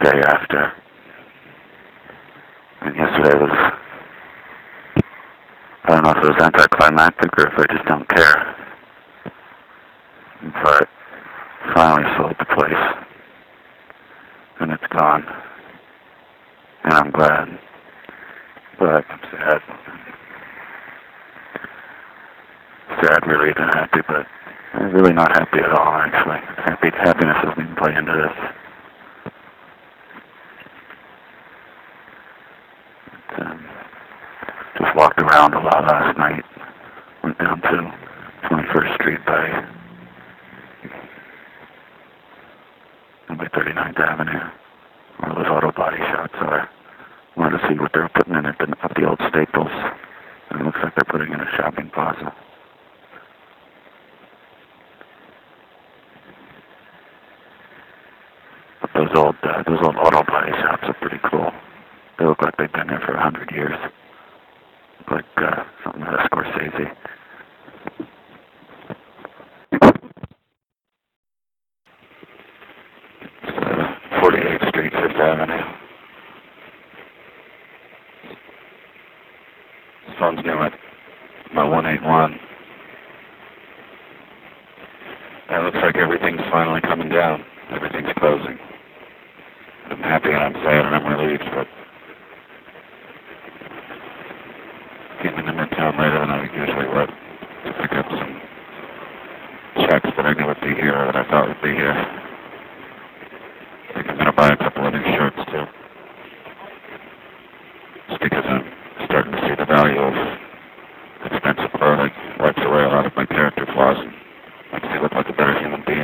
day after. And yesterday was, I don't know if it was anticlimactic or if I just don't care. But finally sold the place. And it's gone. And I'm glad. But I'm sad. Sad, relieved, and happy, but I'm really not happy at all, actually. Happiness doesn't even play into this. Just walked around a lot last night. Went down to 21st Street by 39th Avenue, where those auto body shops are. Wanted to see what they're putting in at the old Staples. And it looks like they're putting in a shopping plaza. But those old auto body shops are pretty cool. They look like they've been there for 100 years. Look like something out of Scorsese. 48th Street, 5th Avenue. This phone's new at my 181. And it looks like everything's finally coming down. Everything's closing. I'm happy and I'm sad and I'm relieved, but getting in Midtown later than I usually would to pick up some checks that I knew would be here or that I thought would be here. I think I'm going to buy a couple of new shirts too.